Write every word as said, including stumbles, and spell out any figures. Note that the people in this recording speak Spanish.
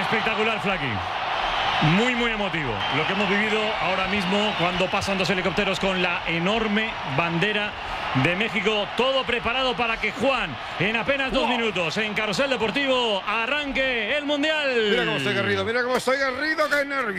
Espectacular, Flaky. Muy, muy emotivo lo que hemos vivido ahora mismo cuando pasan dos helicópteros con la enorme bandera de México. Todo preparado para que Juan, en apenas dos wow. minutos, en Carrusel Deportivo, arranque el Mundial. Mira cómo estoy Garrido, mira cómo estoy Garrido, qué nervio.